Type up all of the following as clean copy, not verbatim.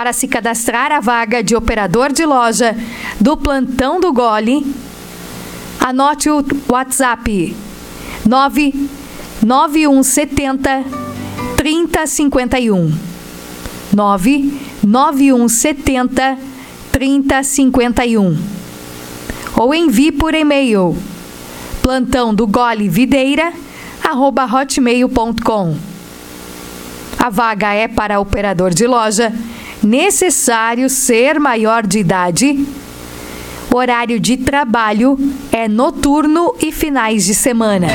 Para se cadastrar a vaga de operador de loja do plantão do Gole, anote o WhatsApp 99170 3051. 99170 3051. Ou envie por e-mail plantãodogolevideira@hotmail.com. A vaga é para operador de loja, necessário ser maior de idade. O horário de trabalho é noturno e finais de semana.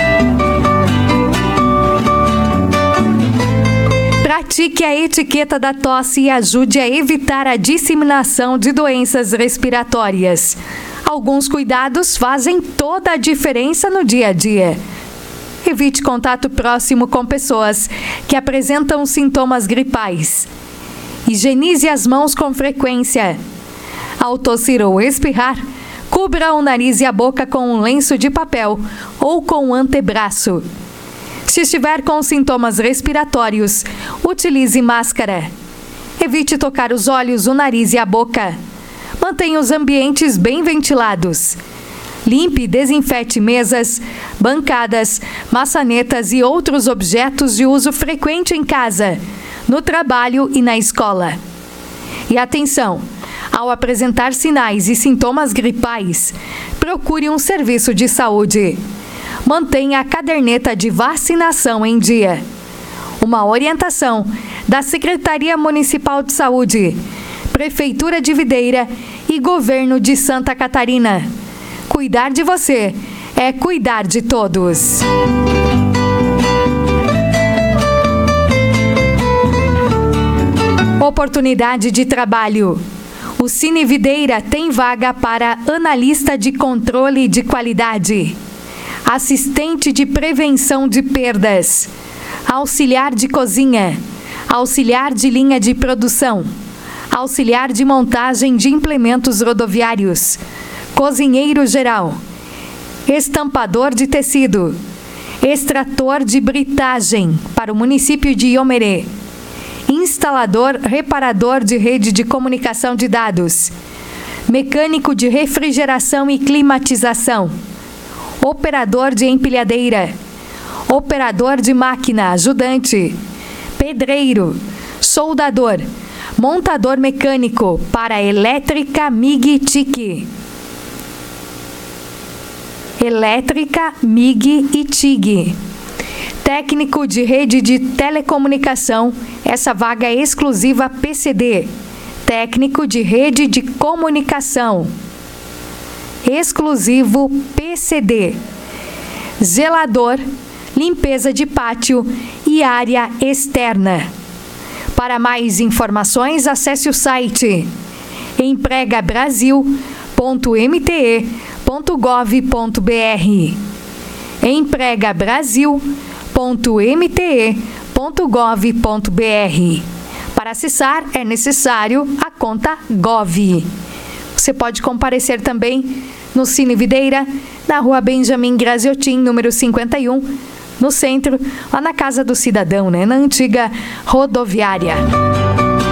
Pratique a etiqueta da tosse e ajude a evitar a disseminação de doenças respiratórias. Alguns cuidados fazem toda a diferença no dia a dia. Evite contato próximo com pessoas que apresentam sintomas gripais. Higienize as mãos com frequência. Ao tossir ou espirrar, cubra o nariz e a boca com um lenço de papel ou com o antebraço. Se estiver com sintomas respiratórios, utilize máscara. Evite tocar os olhos, o nariz e a boca. Mantenha os ambientes bem ventilados. Limpe e desinfete mesas, bancadas, maçanetas e outros objetos de uso frequente em casa, no trabalho e na escola. E atenção! Ao apresentar sinais e sintomas gripais, procure um serviço de saúde. Mantenha a caderneta de vacinação em dia. Uma orientação da Secretaria Municipal de Saúde, Prefeitura de Videira e Governo de Santa Catarina. Cuidar de você é cuidar de todos. Oportunidade de trabalho. O Cine Videira tem vaga para analista de controle de qualidade, assistente de prevenção de perdas, auxiliar de cozinha, auxiliar de linha de produção, auxiliar de montagem de implementos rodoviários, cozinheiro geral, estampador de tecido, extrator de britagem para o município de Iomerê, instalador, reparador de rede de comunicação de dados, mecânico de refrigeração e climatização, operador de empilhadeira, operador de máquina, ajudante, pedreiro, soldador, montador mecânico para elétrica MIG-TIG. Elétrica, MIG e TIG. Técnico de rede de telecomunicação, essa vaga é exclusiva PCD. Técnico de rede de comunicação, exclusivo PCD. Zelador, limpeza de pátio e área externa. Para mais informações, acesse o site empregabrasil.mte.gov.br. empregabrasil.mte.gov.br. Para acessar, é necessário a conta Gov. Você pode comparecer também no Cine Videira, na rua Benjamin Graziotin, número 51, no centro, lá na Casa do Cidadão, na antiga rodoviária.